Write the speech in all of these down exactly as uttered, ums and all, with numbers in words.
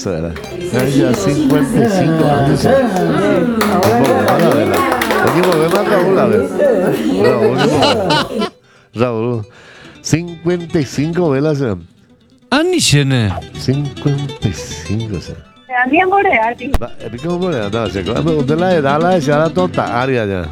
eso era. Ya cincuenta y cinco años. Oye, volvemos a Raúl, a ver. Raúl, Raúl. cincuenta y cinco velas. Anishene. cincuenta y cinco, o sea. También Boreal, sí. ¿Cómo Boreal? No, se cuando usted la edad la echara toda área ya.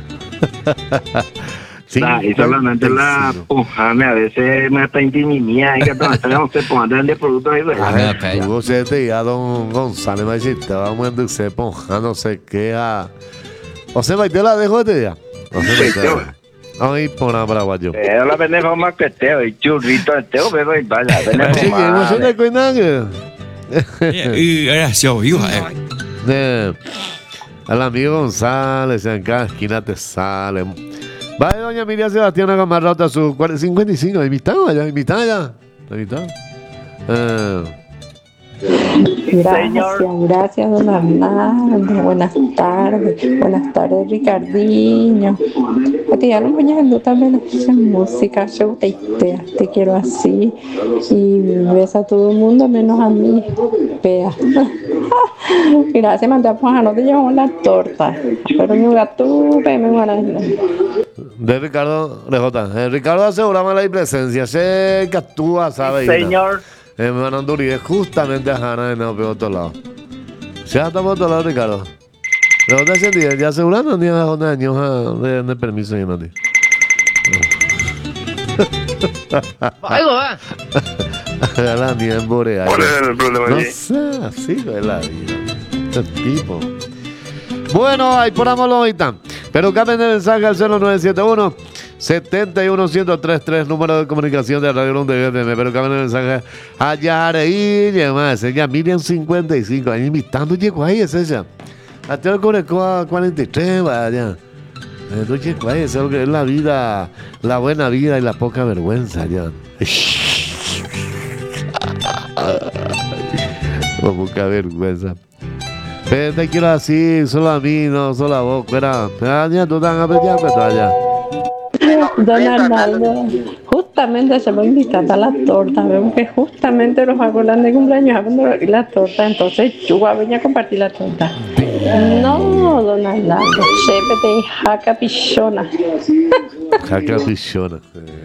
Nah, y solamente la pujame a veces me está intimidía y que no se pongan de productos ahí. Hugo se te iba a don González, me dice, te vamos a endulce, ponja, no sé qué. O sea, te la dejo este día. O sea, ay, por la paraguayo. Pero la pendeja más que teo y churrito de teo, pero y vaya, pendeja más. No se le cuenta que. Y era yo, hijo, eh. Al amigo González, en cada esquina te sale. Vaya, doña Miriam Sebastián Gamarrota, su cincuenta y cinco, invitado allá, invitado allá. Invitado. Eh. Gracias, gracias, don Arnaldo. Buenas tardes, buenas tardes, Ricardinho. Porque ya no voy a andar también escuchar música, yo te, te, te quiero así. Y ves a todo el mundo menos a mí. Pea. Gracias, mandamos a no te llevamos la torta. Pero mi gato, me van a de Ricardo, de J. Eh, Ricardo aseguraba la presencia, se que actúa, ¿sabes? Señor. Eh, me van a andurir justamente a Hanna de no, por otro lado. Ya está por otro lado, Ricardo. ¿De dónde se entiende? ¿Ya asegurando ni a dónde años de, de permiso y no te? Algo va. La nieve boreal. ¿Cuál es el problema no allí? sé, así es la vida. Este tipo. Bueno, ahí pongámoslo ahorita. Pero cambien el mensaje al cero nueve siete uno, siete uno uno cero tres tres, número de comunicación de Radio Londres F M. Pero cambien el mensaje a Yareí y demás. Ella Miriam cincuenta y cinco años invitando, llegó ahí, es ella. A Teo Corecoa cuarenta y tres, vaya. Entonces llegó ahí, es lo que es la vida, la buena vida y la poca vergüenza, ya. Con poca vergüenza. Pero te quiero así, solo a mí, no solo a vos. Fuera, ya tú estás apreciando que está allá. Don Arnaldo, justamente se va a invitar a la torta. Vemos que justamente los acuerdan de cumpleaños hablando de la torta. Entonces yo voy a venir a compartir la torta. No, don Arnaldo, chépete y jaca pichona. Jaca pichona.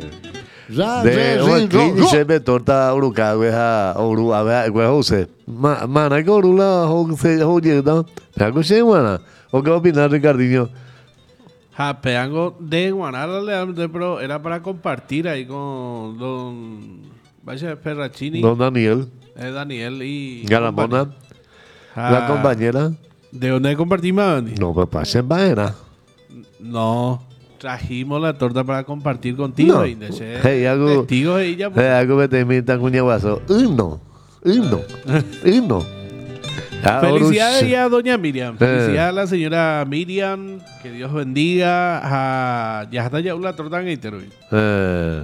De Joaquín y Chebe torta uruca, güeja, uru, a ver, güeja, use. Mana, que urula, jose, oye, ¿no? Algo se mana. ¿O qué opinas, Ricardinho? Ja, peango de Guanara, pero era para compartir ahí con don Vaya Ferracini. Don Daniel. Eh, Daniel y. Garamona. La compañera. ¿De dónde compartimos, Dani? No, pues pasa en Baena. No. Trajimos la torta para compartir contigo. No. Y de ser Hey, algo. testigos de ella. Hey, algo que te imitan cuñaguazo. Uno. Uno. Uno. Felicidades a doña Miriam. Felicidades a la señora Miriam. Que Dios bendiga. A... Ya está ya una torta en Iteruy. Eh.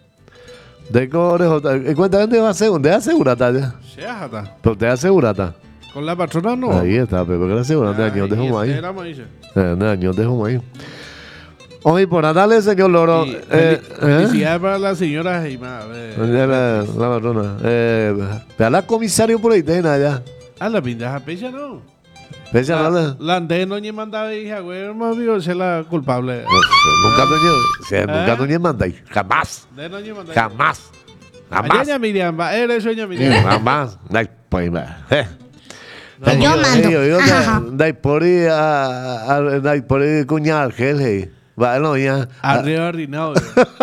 De corejo. Cuéntame, va a ser? ¿Dónde asegurata ya? Sí, ajá. ¿Pero te asegurata? Con la patrona no. Ahí está, pero que la asegurata de años de Humay. De años de Humay. Oye, por dale, señor Loro. Sí, eh, felicidades ¿eh? para la señora Jaima. La, la, la patrona. Eh, ve a la comisario por ahí, ten allá. Ah, la pintaja pecha no. Pecha la, nada. La andé no ni mandaba hija, güey, más vivo ser la culpable. No, nunca no ni, se, ¿Eh? nunca no ni manda ahí. Jamás. De no ni manda. Jamás. Jamás. Doña Miriam, va, eres doña Miriam. Jamás. Dai, pues, va. Eh. Que yo mando. Dai por ahí, dai por ahí, cuña Argel, hey. Bueno, ya. Arriba, arrinado.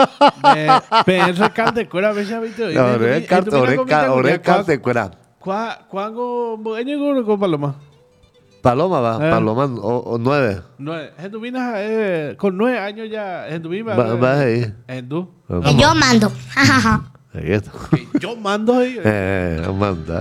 Pero es caldecuera, ¿ves? No, es caldecuera. ¿Cuándo voy con Paloma? Paloma va, eh. Paloma o, o nueve. Nueve. Genduvina, eh, con nueve años ya. Genduvina. Va, va ahí. Gendú. Que yo mando. Ahí está. Que yo mando ahí. Eh, manda.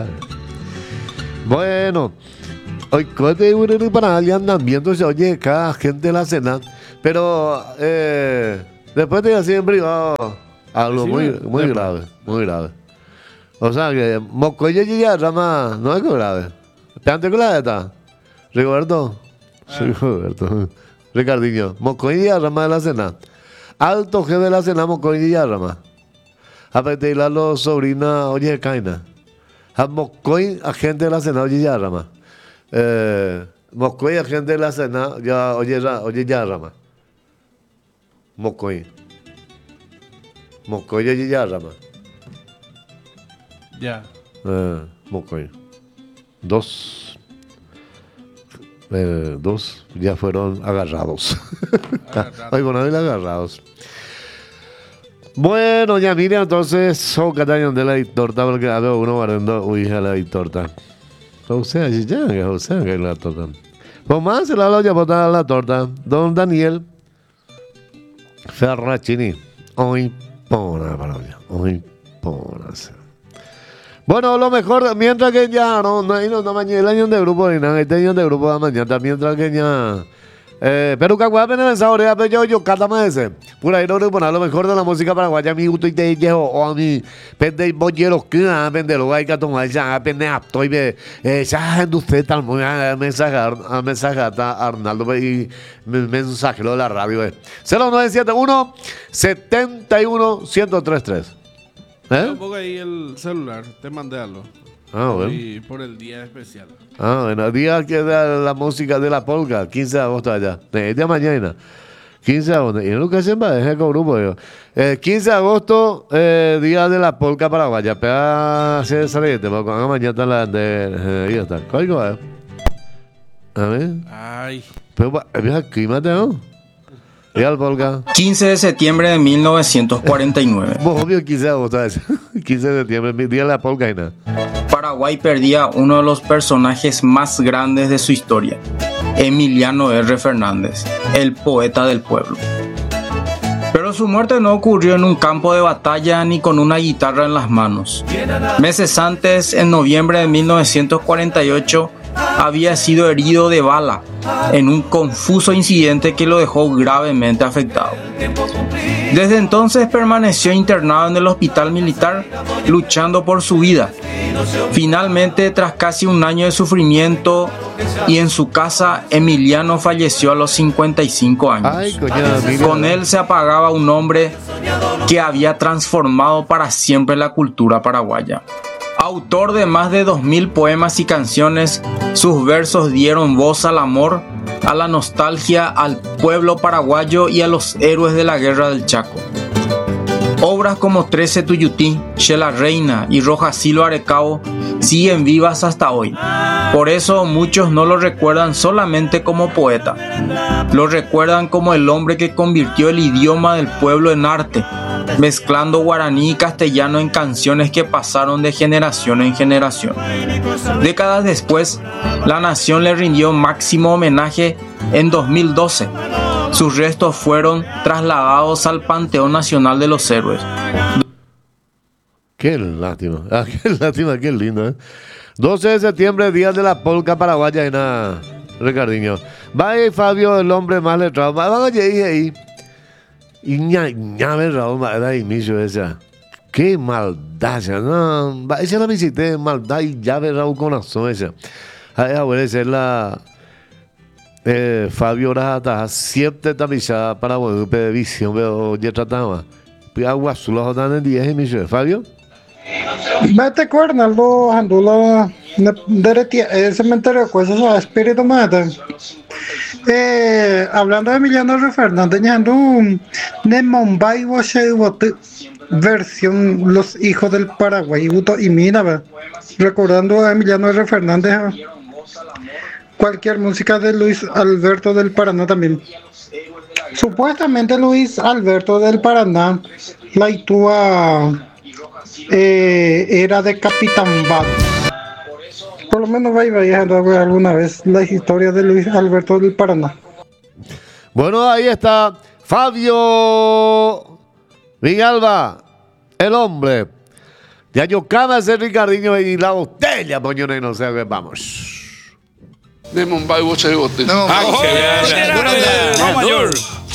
Bueno. Hoy, cote para alguien andan viendo, oye, cada gente la cena. Pero eh, después te así en privado algo sí, muy, muy después. grave, muy grave. O sea que Mocoye y ya rama no es que grave. ¿Te antes que la está? Rigoberto. Ah. Sí, Rigoberto. Ricardinho. Mocoye y ya rama de la cena. Alto jefe de la cena, Mocoye y ya rama. A pedirle a los sobrinas, oye, caina. A Moscoy, agente de la Senado, oye ya rama. Eh, Moscoy, agente de la Senado, ya, oye, oye ya rama. Moscoy. Moscoy, oye ya rama. Ya. Eh, Moscoy. Dos. Eh, dos ya fueron agarrados. Ay, con él agarrados. Bueno, ya mira, entonces, son Catañón de la torta, porque a ver, uno barriendo, uy, a la torta. O sea, ya, que o sea, que es la torta. Pues más se la loya botar la torta. Don Daniel Ferracini. Hoy pona para allá. Hoy pona. Bueno, lo mejor, mientras que ya no, no hay no, no mañana el año de grupo ni nada, este año de grupo de mañana, mientras que ya. Eh, pero que guapen en esa hora, pero yo, yo, cata más ese. Por ahí no poner lo mejor de la música paraguaya, mi gusto y te llevo, o a mi pende bolleros que a pende lo hay que tomar, ya pende apto y ve, eh, ya en usted tal muy a mensaje, a mensaje a Arnaldo y mensaje lo de la radio, eh. cero nueve siete uno, setenta y uno, ciento treinta y tres. ¿Eh? Pongo ahí el celular, te mandé algo. Ah, bueno. Y por el día especial. Ah, bueno, el día que da la música de la polka, quince de agosto allá. De, de mañana. quince de agosto. Y nunca se va, es el grupo. Yo. Eh, quince de agosto, eh, día de la polka paraguaya. Pega se saliente, porque haga mañana la de. Eh, ahí está. ¿Cómo va? A ver. Ay. Pero, es aquí, Mateo. ¿Y al polka? quince de septiembre de mil novecientos cuarenta y nueve. Vos, obvio, quince de agosto. quince de septiembre, día de la polka y nada. Paraguay perdía uno de los personajes más grandes de su historia, Emiliano R. Fernández, el poeta del pueblo. Pero su muerte no ocurrió en un campo de batalla ni con una guitarra en las manos. Meses antes, en noviembre de mil novecientos cuarenta y ocho, había sido herido de bala en un confuso incidente que lo dejó gravemente afectado. Desde entonces permaneció internado en el hospital militar luchando por su vida. Finalmente, tras casi un año de sufrimiento y en su casa, Emiliano falleció a los cincuenta y cinco años. Ay, coño, con él se apagaba un hombre que había transformado para siempre la cultura paraguaya. Autor de más de dos mil poemas y canciones, sus versos dieron voz al amor, a la nostalgia, al pueblo paraguayo y a los héroes de la Guerra del Chaco. Obras como Trece Tuyutí, Shela Reina y Rojasilo Arecao siguen vivas hasta hoy. Por eso muchos no lo recuerdan solamente como poeta. Lo recuerdan como el hombre que convirtió el idioma del pueblo en arte, mezclando guaraní y castellano en canciones que pasaron de generación en generación. Décadas después, la nación le rindió máximo homenaje en dos mil doce. Sus restos fueron trasladados al Panteón Nacional de los Héroes. Qué lástima, ah, qué lástima, qué lindo, ¿eh? doce de septiembre, día de la polca paraguaya y nada, Ricardiño. Vaya Fabio, el hombre más letrado. Vaya ahí. Y ña, ña, verdad, era inicio esa. Qué maldad, no, esa la visité, maldad y ya verá un corazón esa. Ahí a ser la eh, Fabio Rata, siete tamizada para volver de visión, veo, ya trataba. Agua azul, los dan en diez inicio, Fabio. Mete cuernaldo, andula, deretia, el cementerio de cosas a espíritu mata. Eh, hablando de Emiliano R. Fernández, ando de Mumbai, versión Los Hijos del Paraguay, y mira, recordando a Emiliano R. Fernández, cualquier música de Luis Alberto del Paraná también. Supuestamente Luis Alberto del Paraná, la itúa eh, era de Capitán Bad. Por lo menos va a ir alguna vez la historia de Luis Alberto del Paraná. Bueno, ahí está Fabio Villalba, el hombre. Ya yo cama ese Ricardiño y la botella, poñona, y no sé qué, vamos. De Mumbai, boche de bote. ¡Ay, qué bien! ¡No, mayor!